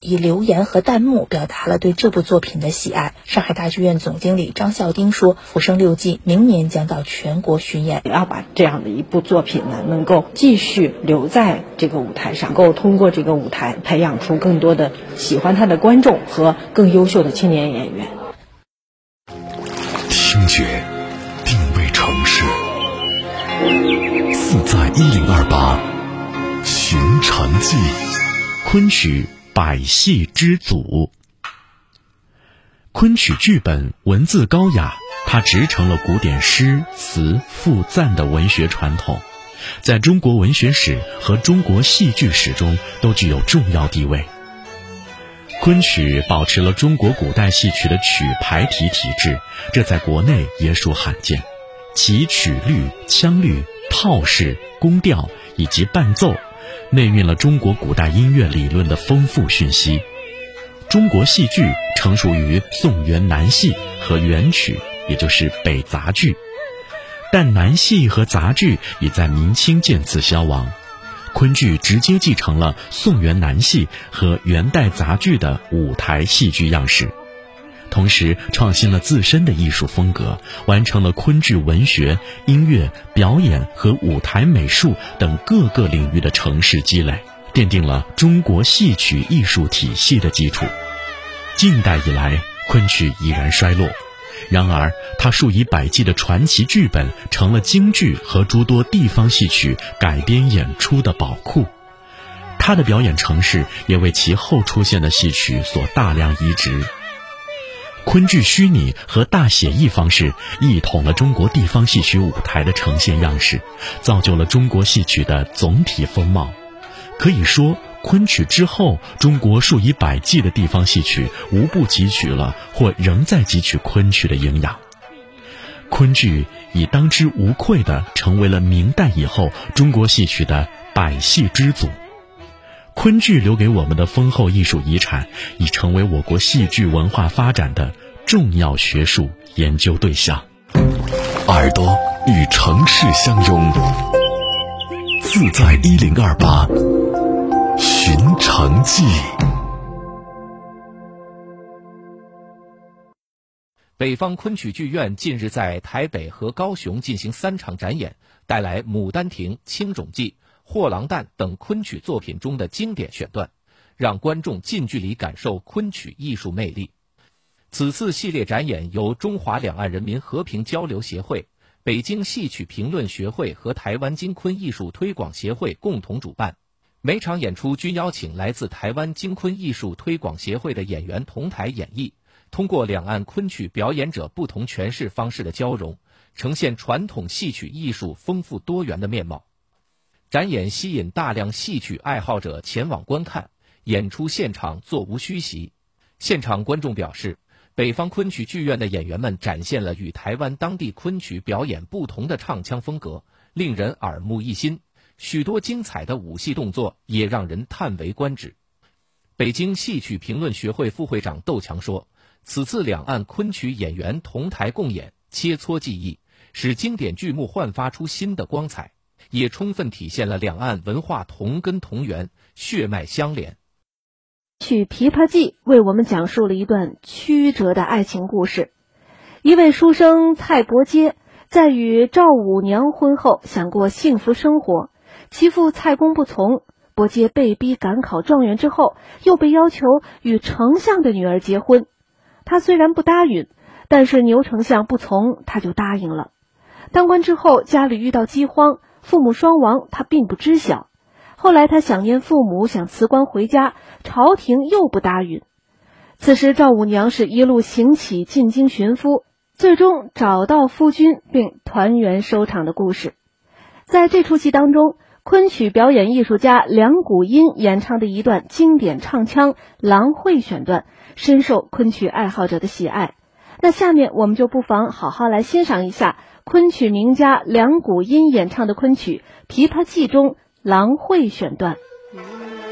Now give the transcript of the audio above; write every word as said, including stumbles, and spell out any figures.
以留言和弹幕表达了对这部作品的喜爱。上海大剧院总经理张孝丁说，《浮生六记》明年将到全国巡演， 要把这样的一部作品呢，能够继续留在这个舞台上，能够通过这个舞台培养出更多的喜欢他的观众和更优秀的青年演员。 听觉定位城市，自在一零二八寻常记。 昆曲百戏之祖，昆曲剧本文字高雅，它直承了古典诗词赋赞的文学传统，在中国文学史和中国戏剧史中都具有重要地位。昆曲保持了中国古代戏曲的曲牌体体制，这在国内也属罕见。其曲律、腔律、套式、宫调以及伴奏，内蕴了中国古代音乐理论的丰富讯息。中国戏剧成熟于宋元南戏和元曲，也就是北杂剧，但南戏和杂剧已在明清渐次消亡。昆剧直接继承了宋元南戏和元代杂剧的舞台戏剧样式，同时创新了自身的艺术风格，完成了昆剧文学、音乐、表演和舞台美术等各个领域的城市积累，奠定了中国戏曲艺术体系的基础。近代以来，昆曲已然衰落，然而它数以百计的传奇剧本成了京剧和诸多地方戏曲改编演出的宝库，它的表演程式也为其后出现的戏曲所大量移植。昆剧虚拟和大写意方式一统了中国地方戏曲舞台的呈现样式，造就了中国戏曲的总体风貌。可以说，昆曲之后，中国数以百计的地方戏曲无不汲取了或仍在汲取昆曲的营养。昆剧已当之无愧地成为了明代以后中国戏曲的百戏之祖。昆剧留给我们的丰厚艺术遗产，已成为我国戏剧文化发展的重要学术研究对象。 耳朵与城市相拥，自在一零二八寻常记。 北方昆曲剧院近日在台北和高雄进行三场展演，带来《牡丹亭》《青冢记》《货郎旦》等昆曲作品中的经典选段，让观众近距离感受昆曲艺术魅力。此次系列展演由中华两岸人民和平交流协会、北京戏曲评论学会和台湾京昆艺术推广协会共同主办。每场演出均邀请来自台湾京昆艺术推广协会的演员同台演绎，通过两岸昆曲表演者不同诠释方式的交融，呈现传统戏曲艺术丰富多元的面貌。展演吸引大量戏曲爱好者前往观看，演出现场座无虚席。现场观众表示，北方昆曲剧院的演员们展现了与台湾当地昆曲表演不同的唱腔风格，令人耳目一新。许多精彩的武戏动作也让人叹为观止。北京戏曲评论学会副会长窦强说，此次两岸昆曲演员同台共演，切磋技艺，使经典剧目焕发出新的光彩，也充分体现了两岸文化同根同源，血脉相连。 曲《琵琶记》为我们讲述了一段曲折的爱情故事。一位书生蔡伯喈在与赵五娘婚后想过幸福生活，其父蔡公不从，伯喈被逼赶考状元之后，又被要求与丞相的女儿结婚。他虽然不答应，但是牛丞相不从，他就答应了。当官之后，家里遇到饥荒，父母双亡，他并不知晓。后来他想念父母，想辞官回家，朝廷又不答应。此时赵五娘是一路行乞进京寻夫，最终找到夫君并团圆收场的故事。在这出戏当中，昆曲表演艺术家梁谷音演唱的一段经典唱腔《郎会》选段，深受昆曲爱好者的喜爱。那下面我们就不妨好好来欣赏一下昆曲名家梁谷音演唱的昆曲《琵琶记》中《郎会》选段。